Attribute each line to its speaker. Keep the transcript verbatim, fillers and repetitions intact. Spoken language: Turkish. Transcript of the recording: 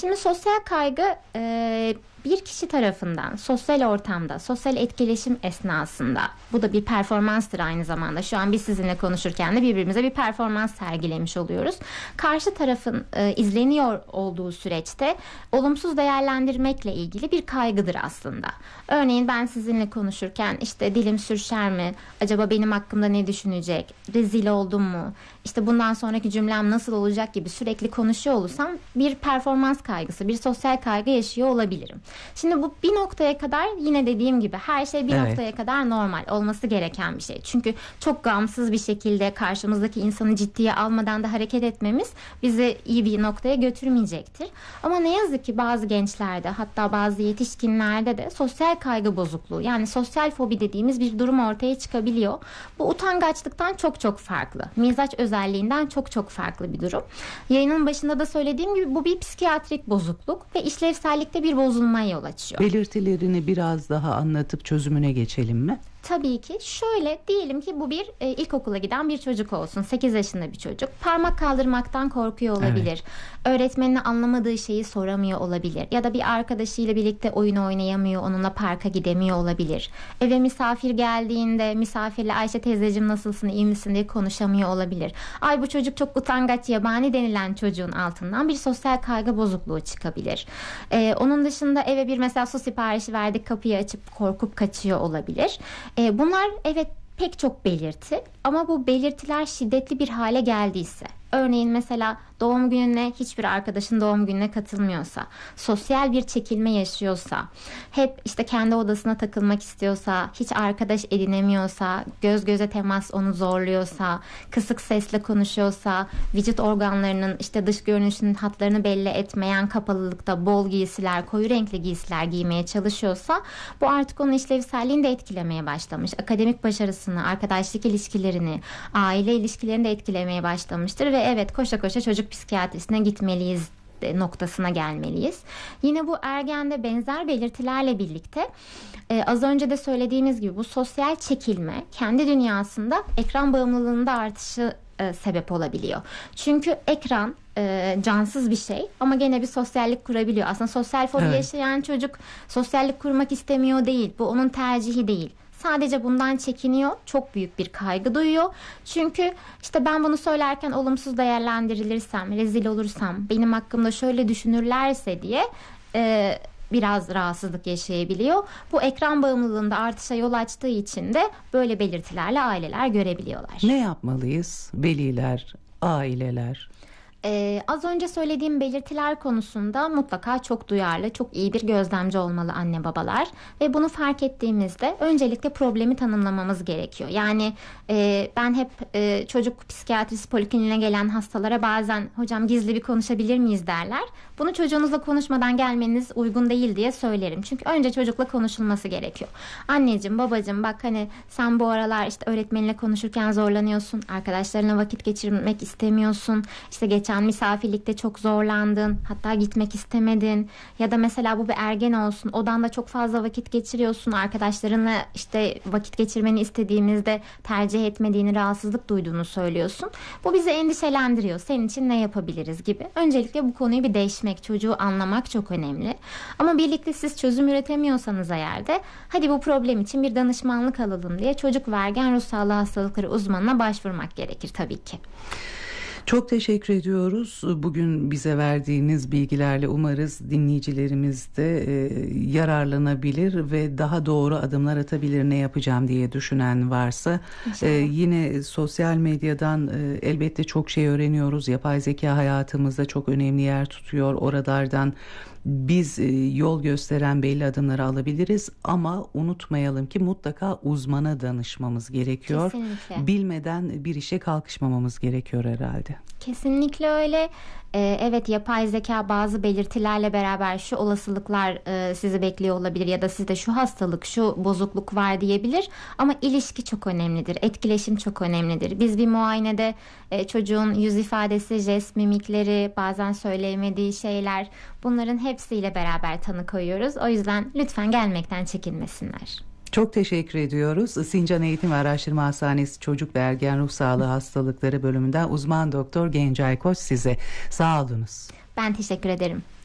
Speaker 1: Şimdi sosyal kaygı e, bir kişi tarafından sosyal ortamda, sosyal etkileşim esnasında, bu da bir performanstır aynı zamanda. Şu an biz sizinle konuşurken de birbirimize bir performans sergilemiş oluyoruz. Karşı tarafın e, izleniyor olduğu süreçte olumsuz değerlendirmekle ilgili bir kaygıdır aslında. Örneğin ben sizinle konuşurken işte dilim sürçer mi? Acaba benim hakkımda ne düşünecek? Rezil oldum mu? İşte bundan sonraki cümlem nasıl olacak gibi sürekli konuşuyor olursam bir performans kaygısı, bir sosyal kaygı yaşıyor olabilirim. Şimdi bu bir noktaya kadar yine dediğim gibi her şey bir evet. noktaya kadar normal olması gereken bir şey. Çünkü çok gamsız bir şekilde karşımızdaki insanı ciddiye almadan da hareket etmemiz bizi iyi bir noktaya götürmeyecektir. Ama ne yazık ki bazı gençlerde, hatta bazı yetişkinlerde de sosyal kaygı bozukluğu, yani sosyal fobi dediğimiz bir durum ortaya çıkabiliyor. Bu utangaçlıktan çok çok farklı. Mizaç özelliğinden çok çok farklı bir durum. Yayının başında da söylediğim gibi bu bir psikiyatrik bozukluk ve işlevsellikte bir bozulma yol açıyor.
Speaker 2: Belirtilerini biraz daha anlatıp çözümüne geçelim mi?
Speaker 1: Tabii ki. Şöyle diyelim ki bu bir e, ilkokula giden bir çocuk olsun. sekiz yaşında bir çocuk. Parmak kaldırmaktan korkuyor olabilir. Evet. Öğretmenine anlamadığı şeyi soramıyor olabilir. Ya da bir arkadaşıyla birlikte oyun oynayamıyor. Onunla parka gidemiyor olabilir. Eve misafir geldiğinde misafirle Ayşe teyzeciğim nasılsın, iyi misin diye konuşamıyor olabilir. Ay bu çocuk çok utangaç, yabani denilen çocuğun altından bir sosyal kaygı bozukluğu çıkabilir. Ee, onun dışında eve bir mesela su siparişi verdik, kapıyı açıp korkup kaçıyor olabilir. Ee, bunlar evet pek çok belirti, ama bu belirtiler şiddetli bir hale geldiyse, örneğin mesela doğum gününe hiçbir arkadaşın doğum gününe katılmıyorsa, sosyal bir çekilme yaşıyorsa, hep işte kendi odasına takılmak istiyorsa, hiç arkadaş edinemiyorsa, göz göze temas onu zorluyorsa, kısık sesle konuşuyorsa, vücut organlarının işte dış görünüşünün hatlarını belli etmeyen kapalılıkta bol giysiler, koyu renkli giysiler giymeye çalışıyorsa, bu artık onun işlevselliğini de etkilemeye başlamış. Akademik başarısını, arkadaşlık ilişkilerini, aile ilişkilerini de etkilemeye başlamıştır ve evet koşa koşa çocuk psikiyatrisine gitmeliyiz noktasına gelmeliyiz. Yine bu ergende benzer belirtilerle birlikte e, az önce de söylediğimiz gibi bu sosyal çekilme kendi dünyasında ekran bağımlılığında artışı e, sebep olabiliyor. Çünkü ekran e, cansız bir şey ama gene bir sosyallik kurabiliyor. Aslında sosyal fobi evet. yaşayan çocuk sosyallik kurmak istemiyor değil. Bu onun tercihi değil. Sadece bundan çekiniyor, çok büyük bir kaygı duyuyor. Çünkü işte ben bunu söylerken olumsuz değerlendirilirsem, rezil olursam, benim hakkımda şöyle düşünürlerse diye e, biraz rahatsızlık yaşayabiliyor. Bu ekran bağımlılığında artışa yol açtığı için de böyle belirtilerle aileler görebiliyorlar.
Speaker 2: Ne yapmalıyız? Veliler, aileler...
Speaker 1: Ee, az önce söylediğim belirtiler konusunda mutlaka çok duyarlı, çok iyi bir gözlemci olmalı anne babalar ve bunu fark ettiğimizde öncelikle problemi tanımlamamız gerekiyor. Yani e, ben hep e, çocuk psikiyatrisi polikliniğine gelen hastalara bazen hocam gizli bir konuşabilir miyiz derler. Bunu çocuğunuzla konuşmadan gelmeniz uygun değil diye söylerim. Çünkü önce çocukla konuşulması gerekiyor. Anneciğim, babacığım bak hani sen bu aralar işte öğretmeninle konuşurken zorlanıyorsun, arkadaşlarına vakit geçirmek istemiyorsun, işte geçen misafirlikte çok zorlandın, hatta gitmek istemedin ya da mesela bu bir ergen olsun, odanda çok fazla vakit geçiriyorsun, arkadaşlarınla işte vakit geçirmeni istediğimizde tercih etmediğini, rahatsızlık duyduğunu söylüyorsun. Bu bizi endişelendiriyor. Senin için ne yapabiliriz gibi. Öncelikle bu konuyu bir değişmek, çocuğu anlamak çok önemli. Ama birlikte siz çözüm üretemiyorsanız eğer de hadi bu problem için bir danışmanlık alalım diye çocuk ve ergen ruh sağlığı hastalıkları uzmanına başvurmak gerekir tabii ki.
Speaker 2: Çok teşekkür ediyoruz. Bugün bize verdiğiniz bilgilerle umarız dinleyicilerimiz de e, yararlanabilir ve daha doğru adımlar atabilir, ne yapacağım diye düşünen varsa. E, yine sosyal medyadan e, elbette çok şey öğreniyoruz. Yapay zeka hayatımızda çok önemli yer tutuyor. Oralardan biz e, yol gösteren belli adımları alabiliriz ama unutmayalım ki mutlaka uzmana danışmamız gerekiyor.
Speaker 1: Kesinlikle.
Speaker 2: Bilmeden bir işe kalkışmamamız gerekiyor herhalde.
Speaker 1: Kesinlikle öyle. Ee, evet, yapay zeka bazı belirtilerle beraber şu olasılıklar e, sizi bekliyor olabilir ya da sizde şu hastalık, şu bozukluk var diyebilir. Ama ilişki çok önemlidir. Etkileşim çok önemlidir. Biz bir muayenede e, çocuğun yüz ifadesi, jest, mimikleri, bazen söyleyemediği şeyler, bunların hepsiyle beraber tanı koyuyoruz. O yüzden lütfen gelmekten çekinmesinler.
Speaker 2: Çok teşekkür ediyoruz. Sincan Eğitim ve Araştırma Hastanesi Çocuk ve Ergen Ruh Sağlığı Hastalıkları bölümünden uzman doktor Gencay Koç size. Sağ olunuz.
Speaker 1: Ben teşekkür ederim.